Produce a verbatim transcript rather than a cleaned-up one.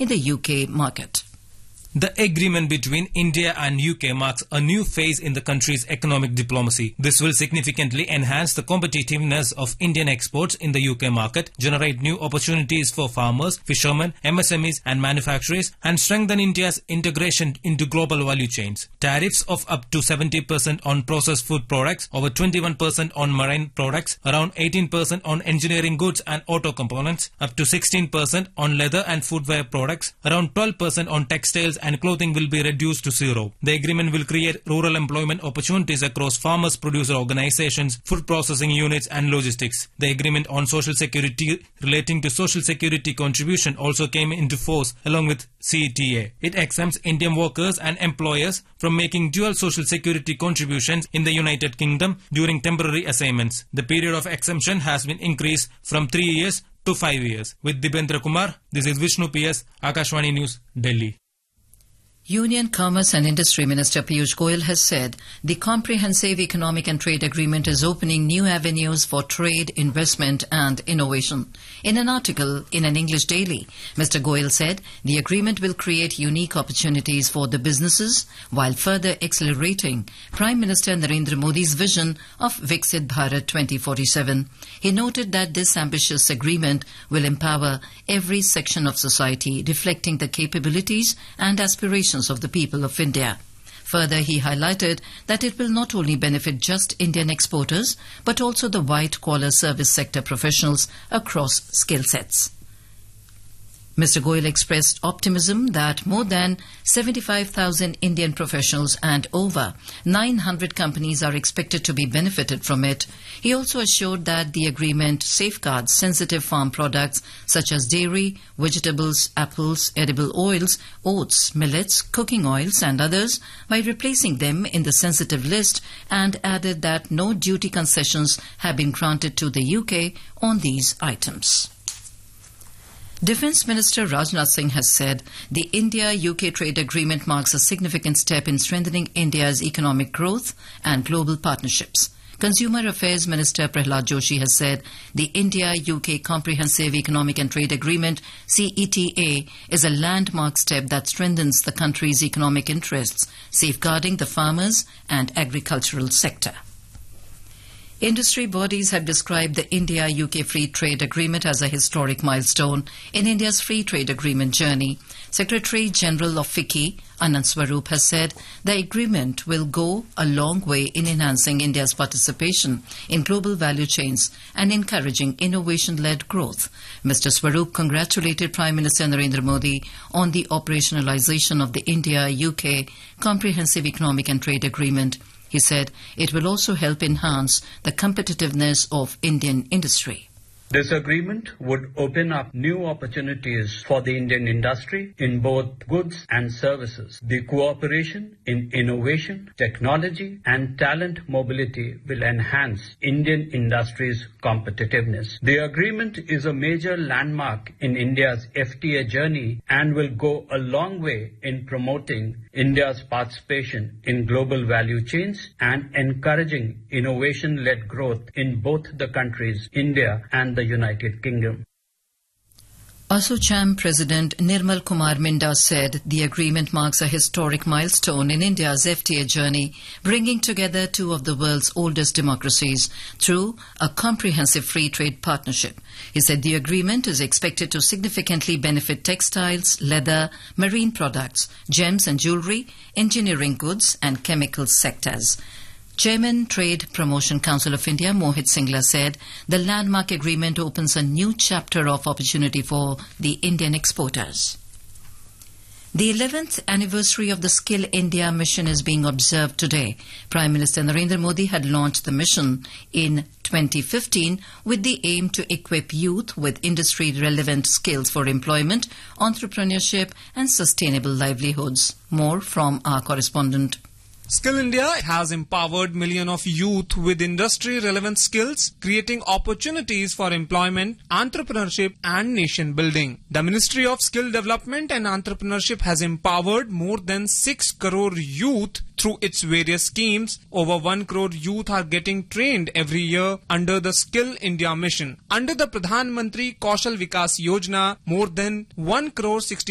in the U K market. The agreement between India and U K marks a new phase in the country's economic diplomacy. This will significantly enhance the competitiveness of Indian exports in the U K market, generate new opportunities for farmers, fishermen, M S M Es and manufacturers, and strengthen India's integration into global value chains. Tariffs of up to seventy percent on processed food products, over twenty-one percent on marine products, around eighteen percent on engineering goods and auto components, up to sixteen percent on leather and footwear products, around twelve percent on textiles and clothing will be reduced to zero. The agreement will create rural employment opportunities across farmers, producer organizations, food processing units and logistics. The agreement on social security relating to social security contribution also came into force along with C T A. It exempts Indian workers and employers from making dual social security contributions in the United Kingdom during temporary assignments. The period of exemption has been increased from three years to five years. With Dibendra Kumar, this is Vishnu P S, Akashvani News, Delhi. Union Commerce and Industry Minister Piyush Goyal has said the Comprehensive Economic and Trade Agreement is opening new avenues for trade, investment and innovation. In an article in an English daily, Mister Goyal said the agreement will create unique opportunities for the businesses while further accelerating Prime Minister Narendra Modi's vision of Viksit Bharat twenty forty-seven. He noted that this ambitious agreement will empower every section of society, reflecting the capabilities and aspirations of the people of India. Further, he highlighted that it will not only benefit just Indian exporters, but also the white-collar service sector professionals across skill sets. Mister Goyal expressed optimism that more than seventy-five thousand Indian professionals and over nine hundred companies are expected to be benefited from it. He also assured that the agreement safeguards sensitive farm products such as dairy, vegetables, apples, edible oils, oats, millets, cooking oils and others by replacing them in the sensitive list, and added that no duty concessions have been granted to the U K on these items. Defence Minister Rajnath Singh has said the India-U K trade agreement marks a significant step in strengthening India's economic growth and global partnerships. Consumer Affairs Minister Prahlad Joshi has said the India-U K Comprehensive Economic and Trade Agreement C E T A is a landmark step that strengthens the country's economic interests, safeguarding the farmers and agricultural sector. Industry bodies have described the India-U K Free Trade Agreement as a historic milestone in India's free trade agreement journey. Secretary-General of FICCI, Anand Swarup, has said the agreement will go a long way in enhancing India's participation in global value chains and encouraging innovation-led growth. Mister Swarup congratulated Prime Minister Narendra Modi on the operationalization of the India-U K Comprehensive Economic and Trade Agreement. He said it will also help enhance the competitiveness of Indian industry. This agreement would open up new opportunities for the Indian industry in both goods and services. The cooperation in innovation, technology and talent mobility will enhance Indian industry's competitiveness. The agreement is a major landmark in India's F T A journey and will go a long way in promoting India's participation in global value chains and encouraging innovation-led growth in both the countries, India and the United Kingdom. ASSOCHAM President Nirmal Kumar Minda said the agreement marks a historic milestone in India's F T A journey, bringing together two of the world's oldest democracies through a comprehensive free trade partnership. He said the agreement is expected to significantly benefit textiles, leather, marine products, gems and jewellery, engineering goods and chemical sectors. Chairman Trade Promotion Council of India Mohit Singla said the landmark agreement opens a new chapter of opportunity for the Indian exporters. The eleventh anniversary of the Skill India mission is being observed today. Prime Minister Narendra Modi had launched the mission in twenty fifteen with the aim to equip youth with industry-relevant skills for employment, entrepreneurship and sustainable livelihoods. More from our correspondent. Skill India has empowered millions of youth with industry-relevant skills, creating opportunities for employment, entrepreneurship and nation building. The Ministry of Skill Development and Entrepreneurship has empowered more than six crore youth through its various schemes. Over one crore youth are getting trained every year under the Skill India mission. Under the Pradhan Mantri Kaushal Vikas Yojana, more than one crore sixty